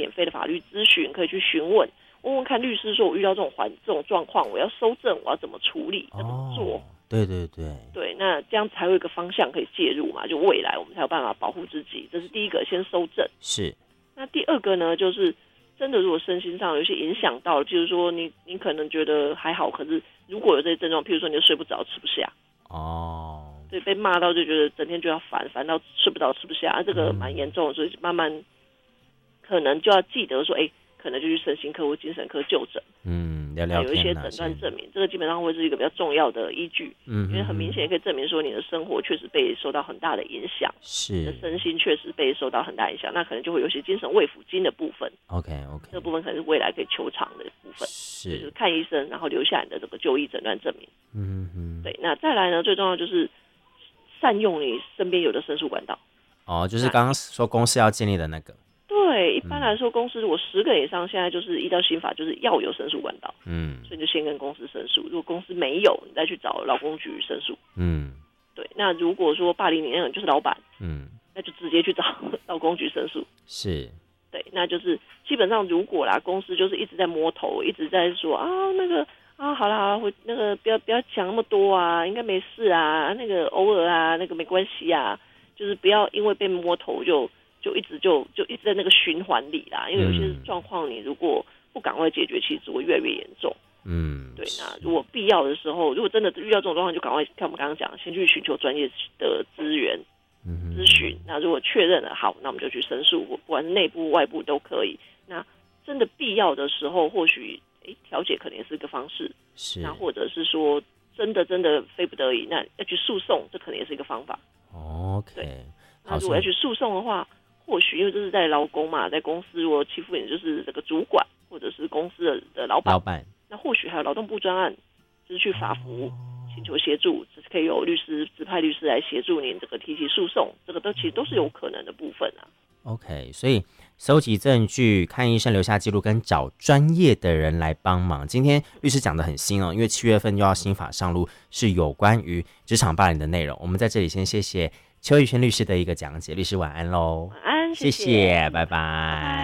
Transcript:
免费的法律咨询，可以去询问看律师说我遇到这种状况，我要搜证，我要怎么处理，要怎么做。 对对对对，那这样才会有一个方向可以介入嘛，就未来我们才有办法保护自己，这是第一个，先搜证。 是。 那第二个呢，就是真的如果身心上有些影响到了，比如说你可能觉得还好，可是如果有这些症状，譬如说你就睡不着吃不下，对，被骂到就觉得整天就要烦到睡不着吃不下，这个蛮严重的，所以慢慢可能就要记得说可能就去身心科或精神科就诊， 聊聊天， 有一些诊断证明，这个基本上会是一个比较重要的依据，因为很明显可以证明说你的生活确实被受到很大的影响， 是你的身心确实被受到很大影响，那可能就会有些精神慰抚金的部分。 OK， 这部分可能是未来可以求偿的部分，就是看医生，然后留下你的这个就医诊断证明。对，那再来呢，最重要就是善用你身边有的申诉管道。 就是刚刚说公司要建立的那个。 对，一般来说，公司如果10个以上，现在就是依照新法，就是要有申诉管道。所以你就先跟公司申诉，如果公司没有，你再去找劳工局申诉。对，那如果说霸凌你那个就是老板，那就直接去找劳工局申诉。 是， 对，那就是基本上如果啦，公司就是一直在摸头，一直在说那个好啦，我那个不要讲那么多啊，应该没事啊，那个偶尔啊，那个没关系啊，就是不要因为被摸头就一直在那个循环里啦，因为有些状况你如果不赶快解决，其实会越来越严重。对，那如果必要的时候，如果真的遇到这种状况，就赶快像我们刚刚讲，先去寻求专业的资源咨询。那如果确认了，好，那我们就去申诉，不管是内部外部都可以。那真的必要的时候，或许调解可能也是一个方式。那或者是说真的非不得已，那要去诉讼，这可能也是一个方法。 对， 那如果要去诉讼的话，或许因为这是在劳工嘛，在公司如果欺负你就是这个主管或者是公司的老板，那或许还有劳动部专案，就是去法服请求协助，就是可以有指派律师来协助您这个提起诉讼，这个其实都是有可能的部分啊。 OK， 所以搜集证据、看医生、留下记录跟找专业的人来帮忙。今天律师讲得很新因为7月份又要新法上路，是有关于职场霸凌的内容。我们在这里先谢谢邱奕瑄律师的一个讲解，律师晚安喽。 晚安， 谢谢，拜拜。